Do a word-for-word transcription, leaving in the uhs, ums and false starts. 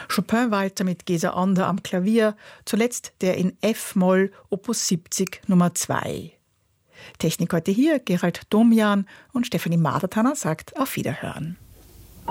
Chopin weiter mit Gesa Ander am Klavier, zuletzt der in F-Moll Opus siebzig Nummer zwei. Technik heute hier Gerald Domian und Stefanie Madertaner sagt auf Wiederhören.